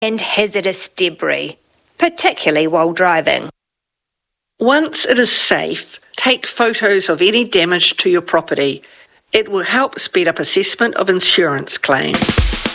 and hazardous debris, particularly while driving. Once it is safe, take photos of any damage to your property. It will help speed up assessment of insurance claims.